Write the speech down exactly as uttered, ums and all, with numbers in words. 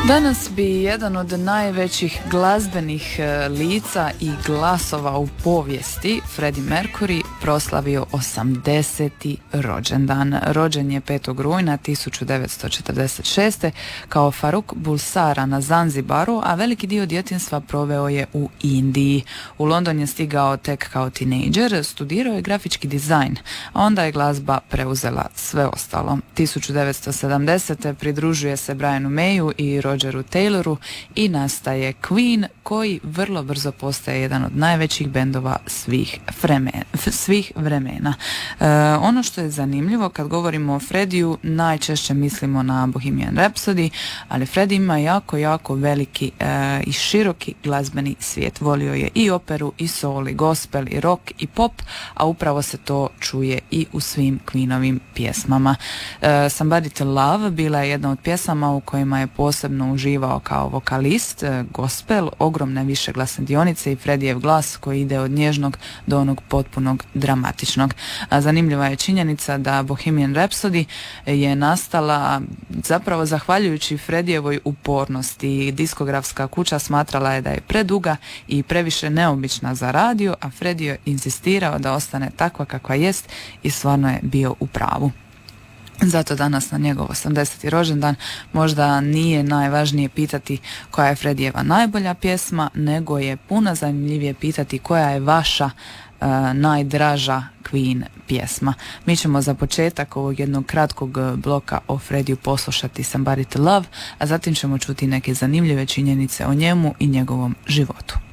Danas bi jedan od najvećih glazbenih lica i glasova u povijesti, Freddie Mercury, proslavio osamdeseti rođendan. Rođen je petog rujna tisuću devetsto četrdeset šeste. kao Faruk Bulsara na Zanzibaru, a veliki dio djetinjstva proveo je u Indiji. U London je stigao tek kao tinejdžer, studirao je grafički dizajn, a onda je glazba preuzela sve ostalo. tisuću devetsto sedamdesete. pridružuje se Brianu Mayu i Rogeru Tayloru i nastaje Queen, koji vrlo brzo postaje jedan od najvećih bendova svih, vremen, svih vremena. E, ono što je zanimljivo kad govorimo o Freddiju, najčešće mislimo na Bohemian Rhapsody, ali Freddie ima jako, jako veliki e, i široki glazbeni svijet. Volio je i operu, i soul, i gospel, i rock, i pop, a upravo se to čuje i u svim Queenovim pjesmama. E, Somebody to Love bila je jedna od pjesama u kojima je posebno uživao kao vokalist. Gospel, ogromne višeglasne dionice i Freddijev glas koji ide od nježnog do onog potpunog dramatičnog. A zanimljiva je činjenica da Bohemian Rhapsody je nastala zapravo zahvaljujući Freddijevoj upornosti. Diskografska kuća smatrala je da je preduga i previše neobična za radio, a Freddie je insistirao da ostane takva kakva jest i stvarno je bio u pravu. Zato danas na njegov osamdeseti rođendan možda nije najvažnije pitati koja je Freddijeva najbolja pjesma, nego je puno zanimljivije pitati koja je vaša uh, najdraža Queen pjesma. Mi ćemo za početak ovog jednog kratkog bloka o Freddiju poslušati Somebody to Love, a zatim ćemo čuti neke zanimljive činjenice o njemu i njegovom životu.